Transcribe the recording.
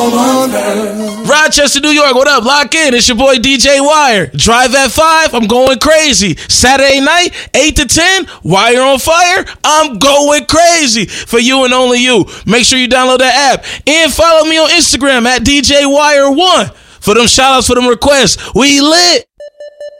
Rochester, New York, what up? Lock in. It's your boy DJ Wire. Drive at 5, I'm going crazy. Saturday night, 8 to 10, Wire on Fire, I'm going crazy. For you and only you. Make sure you download that app. And follow me on Instagram at DJ Wire1 for them shout outs, for them requests. We lit.